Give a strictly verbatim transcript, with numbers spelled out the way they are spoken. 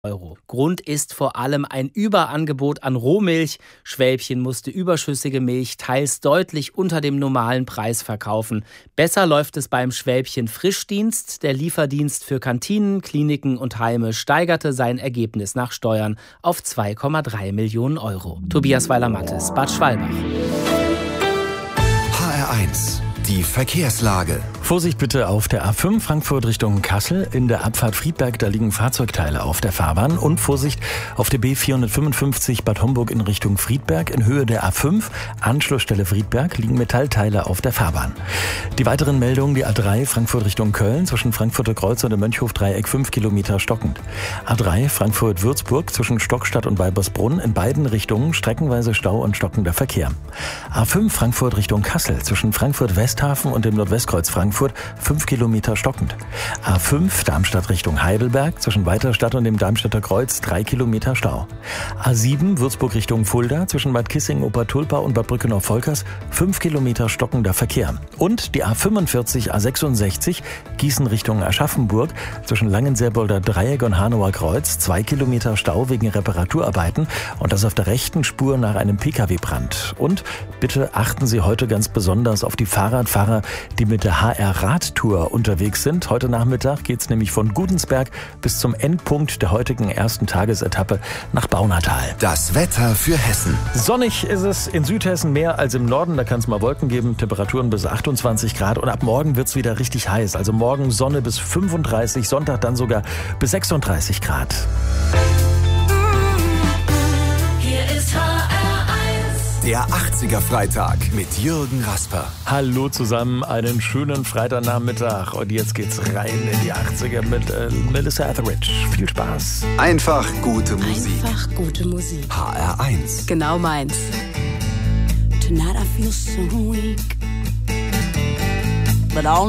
Euro. Grund ist vor allem ein Überangebot an Rohmilch. Schwäbchen musste überschüssige Milch teils deutlich unter dem normalen Preis verkaufen. Besser läuft es beim Schwäbchen Frischdienst. Der Lieferdienst für Kantinen, Kliniken und Heime steigerte sein Ergebnis nach Steuern auf zwei Komma drei Millionen Euro. Tobias Weiler-Mattes, Bad Schwalbach. H R eins. Die Verkehrslage. Vorsicht bitte auf der A fünf Frankfurt Richtung Kassel. In der Abfahrt Friedberg, da liegen Fahrzeugteile auf der Fahrbahn. Und Vorsicht auf der B vierhundertfünfundfünfzig Bad Homburg in Richtung Friedberg. In Höhe der A fünf, Anschlussstelle Friedberg, liegen Metallteile auf der Fahrbahn. Die weiteren Meldungen, die A drei Frankfurt Richtung Köln, zwischen Frankfurter Kreuz und dem Mönchhof-Dreieck fünf Kilometer stockend. A drei Frankfurt-Würzburg zwischen Stockstadt und Weibersbrunn, in beiden Richtungen streckenweise Stau und stockender Verkehr. A fünf Frankfurt Richtung Kassel zwischen Frankfurt-Westhafen und dem Nordwestkreuz Frankfurt fünf Kilometer stockend. A fünf Darmstadt Richtung Heidelberg zwischen Weiterstadt und dem Darmstädter Kreuz drei Kilometer Stau. A sieben Würzburg Richtung Fulda zwischen Bad Kissingen, Obertulpa und Bad Brückenau-Volkers fünf Kilometer stockender Verkehr. Und die A fünfundvierzig A sechsundsechzig Gießen Richtung Aschaffenburg zwischen Langenselbolder Dreieck und Hanauer Kreuz zwei Kilometer Stau wegen Reparaturarbeiten und das auf der rechten Spur nach einem P K W-Brand. Und bitte achten Sie heute ganz besonders auf die Fahrradfahrer, die mit der H R Radtour unterwegs sind. Heute Nachmittag geht es nämlich von Gudensberg bis zum Endpunkt der heutigen ersten Tagesetappe nach Baunatal. Das Wetter für Hessen. Sonnig ist es in Südhessen mehr als im Norden. Da kann es mal Wolken geben, Temperaturen bis achtundzwanzig Grad. Und ab morgen wird es wieder richtig heiß. Also morgen Sonne bis fünfunddreißig, Sonntag dann sogar bis sechsunddreißig Grad. Der achtziger Freitag mit Jürgen Rasper. Hallo zusammen, einen schönen Freitagnachmittag. Und jetzt geht's rein in die achtziger mit äh, Melissa Etheridge. Viel Spaß. Einfach gute Musik. Einfach gute Musik. H R eins. Genau meins. Tonight I feel so weak, but all